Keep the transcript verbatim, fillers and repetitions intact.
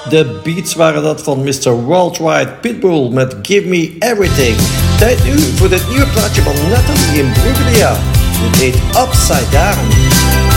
De beats waren dat van mister Worldwide Pitbull met Give Me Everything. Tijd nu voor dit nieuwe plaatje van Nathalie Imbruglia. Dit heet Upside Down.